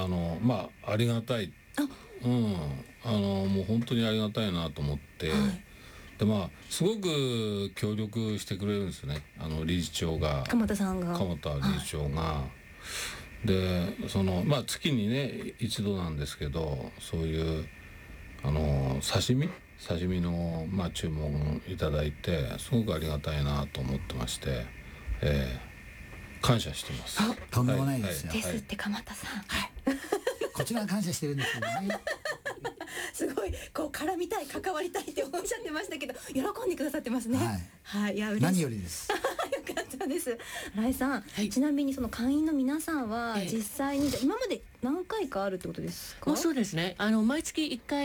ありがたい、もう本当にありがたいなと思って、ですごく協力してくれるんですね、理事長が、 鎌田理事長が、 で月にね一度なんですけど、そういう刺身の、注文いただいて、すごくありがたいなと思ってまして、感謝してます。 とんでもないですよ。 ですって鎌田さん、 こちらは感謝してるんですけどね。 すごい絡みたい、関わりたいっておっしゃってましたけど、喜んでくださってますね。いや嬉しい、 何よりです。 よかったです。新井さん、ちなみにその会員の皆さんは実際に今まで何回かあるってことですか？ もうそうですね、毎月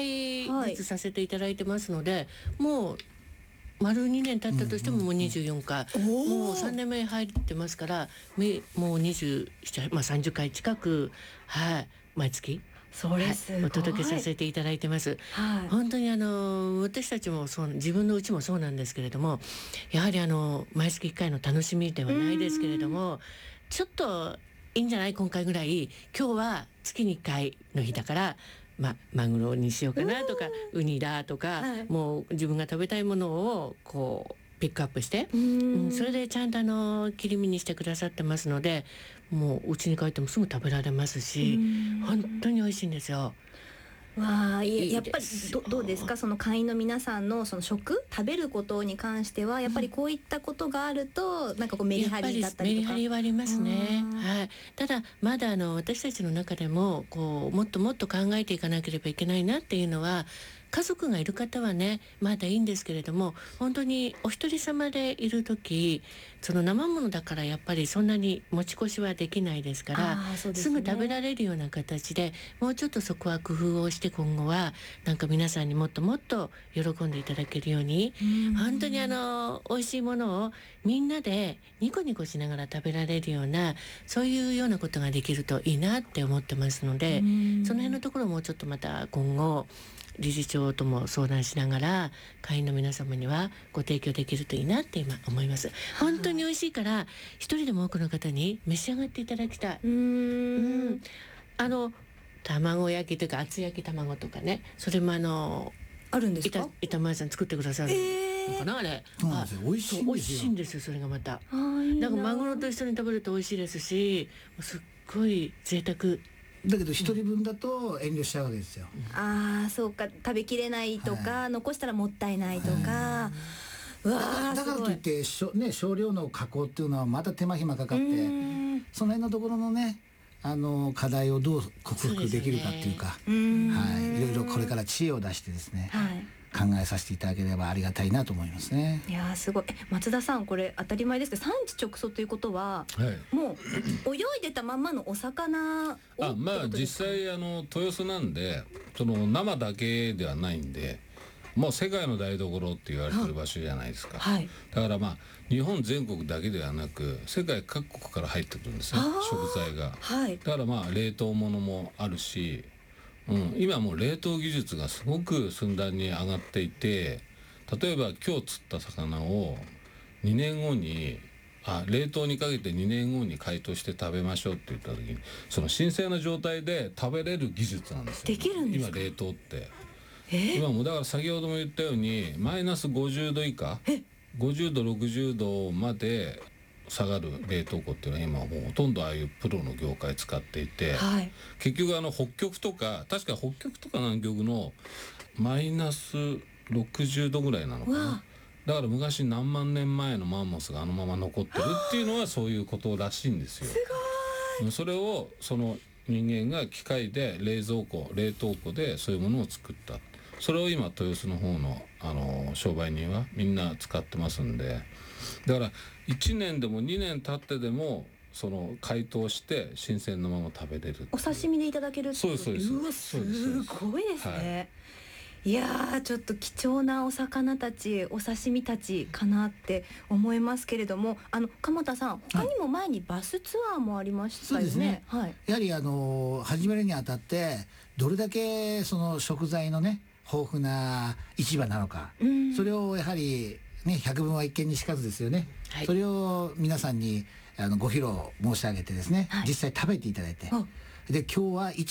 1回ずつさせていただいてますので、もう丸2年経ったとしてももう24回、もう3年目入ってますから、もう27、30回近く、毎月それすごい、 お届けさせていただいてます。本当に私たちも自分のうちもそうなんですけれども、やはり毎月1回の楽しみではないですけれども、ちょっといいんじゃない、今回ぐらい、今日は月に1回の日だからマグロにしようかなとか、ウニだとか、もう自分が食べたいものをピックアップして、それでちゃんと切り身にしてくださってますので、もう家に帰ってもすぐ食べられますし、本当に美味しいんですよ。 やっぱりどうですか、その会員の皆さんのその食べることに関しては、やっぱりこういったことがあるとなんかメリハリだったりとか。 メリハリはありますね。ただまだ私たちの中でももっともっと考えていかなければいけないなっていうのは、家族がいる方はねまだいいんですけれども、本当にお一人様でいる時、その生ものだからやっぱりそんなに持ち越しはできないですから、すぐ食べられるような形で、もうちょっとそこは工夫をして、今後はなんか皆さんにもっともっと喜んでいただけるように、本当に美味しいものをみんなでニコニコしながら食べられるような、そういうようなことができるといいなって思ってますので、その辺のところもちょっとまた今後理事長とも相談しながら、会員の皆様にはご提供できるといいなって今思います。本当に美味しいから、一人でも多くの方に召し上がっていただきたい。卵焼きというか厚焼き卵とかね、それもあるんですか？ 板前さん作ってくださるのかな、あれ。 美味しいんですよ、それがまた。なんかマグロと一緒に食べると美味しいですし、すっごい贅沢だけど一人分だと遠慮しちゃうわけですよ。 そうか、食べきれないとか、残したらもったいないとか、 だからといって少量の加工っていうのはまた手間暇かかって、その辺のところのね課題をどう克服できるかっていうか、いろいろこれから知恵を出してですね、考えさせていただければありがたいなと思いますね。 いやすごい。松田さん、これ当たり前ですけど、産地直送ということは、もう泳いでたまんまのお魚を実際豊洲なんで、その生だけではないんで、もう世界の台所って言われてる場所じゃないですか。だから日本全国だけではなく、世界各国から入ってくるんですね、食材が。だから冷凍物もあるし、今もう冷凍技術がすごくふんだんに上がっていて、例えば今日釣った魚を2年後に冷凍にかけて2年後に解凍して食べましょうって言った時に、その新鮮な状態で食べれる技術なんですよ。 できるんですか？ 今冷凍って今もだから先ほども言ったようにマイナス50度以下、50度60度まで下がる冷凍庫っていうのは今もうほとんどああいうプロの業界使っていて、結局北極とか、確か北極とか南極のマイナス60度ぐらいなのかな。だから昔何万年前のマンモスがあのまま残ってるっていうのはそういうことらしいんですよ。 すごい。 それをその人間が機械で冷凍庫でそういうものを作った。それを今豊洲の方の商売人はみんな使ってますんで、だから1年でも2年経ってでもその解凍して新鮮なまま食べれる。 お刺身でいただけるってこと？ そうです。 うわ、すごいですね。いやちょっと貴重なお魚たち、お刺身たちかなって思いますけれども、鎌田さん、他にも前にバスツアーもありましたよね。そうですね。 やはり始めるにあたってどれだけその食材のね豊富な市場なのか、それをやはりね、百聞は一見にしかずですよね。それを皆さんにご披露申し上げてですね、実際食べていただいて、で今日は